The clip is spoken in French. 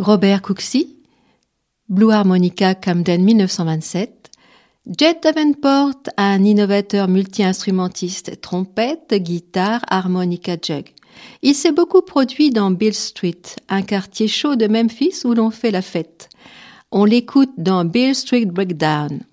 Robert Cooksey, Blue Harmonica Camden 1927. Jed Davenport, un innovateur multi-instrumentiste, trompette, guitare, harmonica jug. Il s'est beaucoup produit dans Beale Street, un quartier chaud de Memphis où l'on fait la fête. On l'écoute dans Beale Street Breakdown.